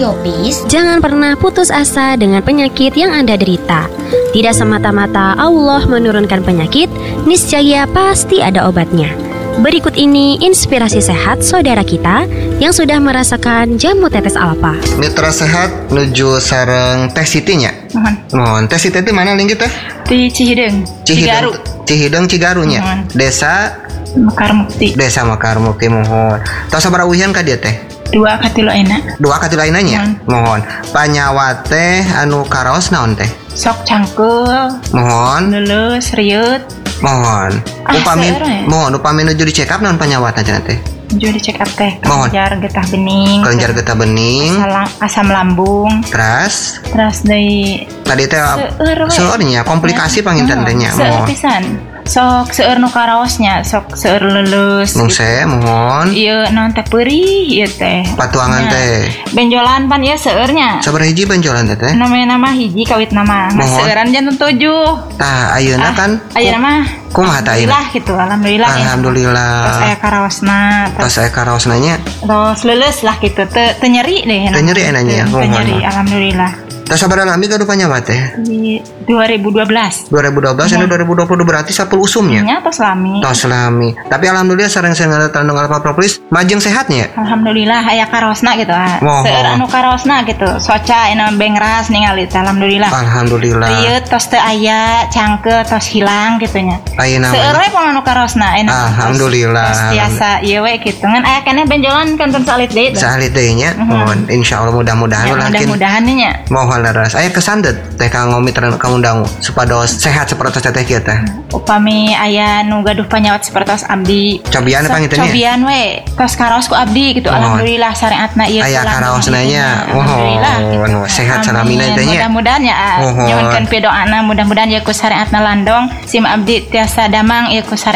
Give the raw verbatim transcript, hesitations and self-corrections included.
Ayo, please. Jangan pernah putus asa dengan penyakit yang Anda derita. Tidak semata-mata Allah menurunkan penyakit, niscaya pasti ada obatnya. Berikut ini inspirasi sehat saudara kita yang sudah merasakan jamu tetes alfa. Mitra sehat nuju sareng Teh Siti nya. Mohon. Mohon. Teh Siti itu mana linggih teh? Di Cihideng, Cigaru. Cihideng Cigarunya. Mohon. Desa Mekar Mukti. Desa Mekar Mukti. Mohon. Tos sabaraha ujian ka dieu teh? Dua katilu ayeuna. Dua katilu ayeuna nya. Mohon. Panyawat teh anu karaos naon teh? Sok cangkeul, Mohon. leuleus, rieut. Mohon. Ah, Upami seueur ya? mohon upami nuju di check up naon panyawatna cenah teh? Juga di check up teh. Mohon. Kelenjar getah bening. Kelenjar getah bening. Asam, asam lambung. Teras Terus dari tadi teh seueur we. seurnya komplikasi panginten teh nya. Seueur Mohon. pisan. Sok seueur nu karaosnya, sok seueur leuleus. Mungse mohon. Ieu naon teh peurih ieu teh. Patuangan Nya. teh. Benjolan pan ieu seueurnya. Sabaraha hiji benjolan teh teh? Namanya nama hiji kawit nama. Nah, Mohon. seueuran jantung tujuh. Tah ayeuna kan Ayeuna mah kumaha tah ayeuna? alhamdulillah gitu, alhamdulillah. Ya. Alhamdulillah. Terus aya karaosna, Pas saya karaosna nya terus leuleus lah gitu. Teu teu nyeri deh. Teu nyeri enanya, Teu mohon. nyeri, alhamdulillah. tah sabaraha lami ka panyawat teh? Di dua ribu dua belas. dua ribu dua belas ini dua ribu dua puluh berarti sepuluh usumnya. Nya tos lami. Tos lami. Tapi alhamdulillah sareng saya tandung alfa propolis majeng sehatnya. Alhamdulillah aya karaosna gitu. ah. Mohon. Seueur anu karaosna gitu. Soca ina bengras ningali teh alhamdulillah. Alhamdulillah. Rieuh tos teu aya, cangkeul tos hilang gitu nya. Ayeuna Seueur we pun anu karaosna aya. Alhamdulillah. Tos tiasa ieu we kitu. Ngan aya keneh benjolan kantun salit deui. Salit deui nya. Mohon insyaallah mudah-mudahan Ya, ulah kin. mudah-mudahan nya. Mohon laras. Aya kesandet teh kang ngomiteran kamu dangu supados sehat sapertos teh kieu teh. Upami aya nu gaduh panyawat sapertos abdi. Cobian apa ngiteu nya? Cobian we. Tos karaos ku abdi gitu. Mohon. Alhamdulillah syariatna ieu. Aya karaosna nya. Alhamdulillah. gitu. Mohon sehat salamina teh nya. Mudah-mudahan ya. Mohon. Nyuwunkeun pidoana mudah-mudahan ieu ku syariatna landong. Sim abdi tiasa damang ieu ku syariat